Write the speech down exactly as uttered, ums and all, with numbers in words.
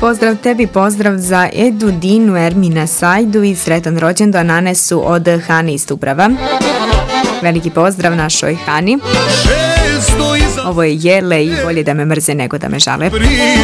pozdrav tebi, pozdrav za Edu, Dinu, Ermina, Sajdu i sretan rođendan Nanesu od Hani iz Dubrava. Veliki pozdrav našoj Hani. Ovo je Jele i bolje da me mrze nego da me žale.